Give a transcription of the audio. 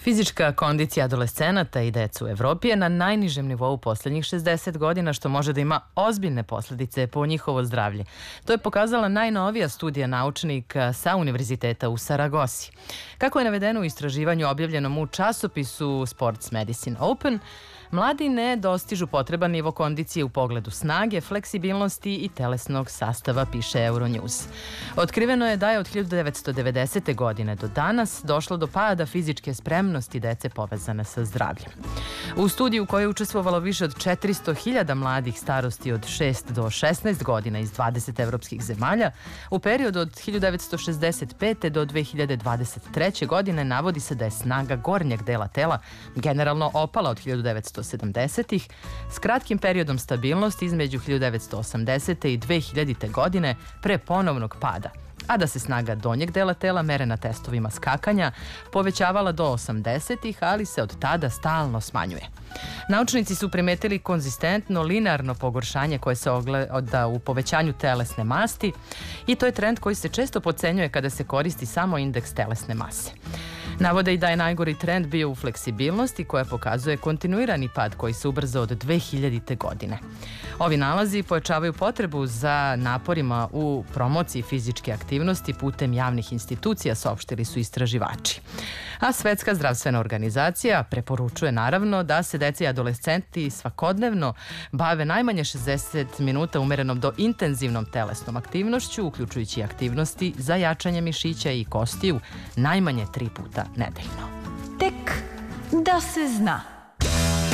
Fizička kondicija adolescenata i deca u Evropi je na najnižem nivou poslednjih 60 godina, što može da ima ozbiljne posledice po njihovo zdravlje. To je pokazala najnovija studija naučnika sa Univerziteta u Saragosi. Kako je navedeno u istraživanju objavljenom u časopisu Sports Medicine Open, mladi ne dostižu potreban nivo kondicije u pogledu snage, fleksibilnosti i telesnog sastava, piše Euronews. Otkriveno je da je od 1990. godine do danas došlo do pada fizičke spremnosti dece povezane sa zdravljem. U studiju u kojoj je učestvovalo više od 400.000 mladih starosti od 6 do 16 godina iz 20 evropskih zemalja, u periodu od 1965. do 2023. godine navodi se da je snaga gornjeg dela tela generalno opala od 1970-ih s kratkim periodom stabilnosti između 1980. i 2000. godine pre ponovnog pada, a da se snaga donjeg dela tela merena testovima skakanja povećavala do 80-ih, ali se od tada stalno smanjuje. Naučnici su primetili konzistentno linearno pogoršanje koje se ogleda u povećanju telesne masti i to je trend koji se često podcenjuje kada se koristi samo indeks telesne mase. Navode i da je najgori trend bio u fleksibilnosti koja pokazuje kontinuirani pad koji se ubrzao od 2000. godine. Ovi nalazi pojačavaju potrebu za naporima u promociji fizičke aktivnosti putem javnih institucija, saopštili su istraživači. A Svetska zdravstvena organizacija preporučuje naravno da se deca i adolescenti svakodnevno bave najmanje 60 minuta umerenom do intenzivnom telesnom aktivnošću, uključujući aktivnosti za jačanje mišića i kostiju najmanje 3 puta nedeljno. Tek da se zna.